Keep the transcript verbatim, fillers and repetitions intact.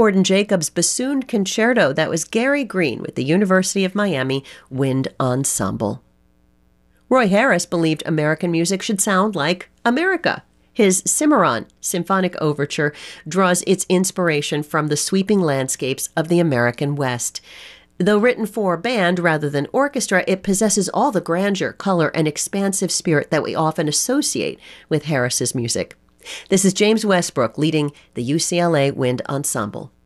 Gordon Jacobs' bassoon concerto. That was Gary Green with the University of Miami Wind Ensemble. Roy Harris believed American music should sound like America. His Cimarron Symphonic Overture draws its inspiration from the sweeping landscapes of the American West. Though written for band rather than orchestra, it possesses all the grandeur, color, and expansive spirit that we often associate with Harris's music. This is James Westbrook leading the U C L A Wind Ensemble.